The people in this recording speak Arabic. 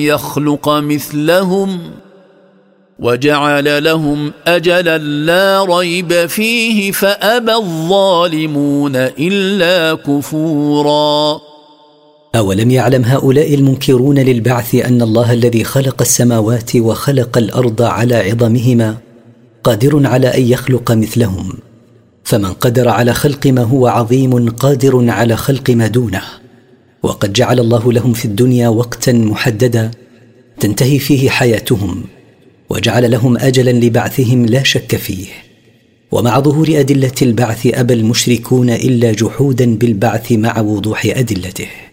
يخلق مثلهم وجعل لهم أجلا لا ريب فيه فأبى الظالمون إلا كفورا. أولم يعلم هؤلاء المنكرون للبعث أن الله الذي خلق السماوات وخلق الأرض على عظمهما قادر على أن يخلق مثلهم، فمن قدر على خلق ما هو عظيم قادر على خلق ما دونه. وقد جعل الله لهم في الدنيا وقتا محددا تنتهي فيه حياتهم، وجعل لهم أجلا لبعثهم لا شك فيه. ومع ظهور أدلة البعث أبى المشركون إلا جحودا بالبعث مع وضوح أدلته.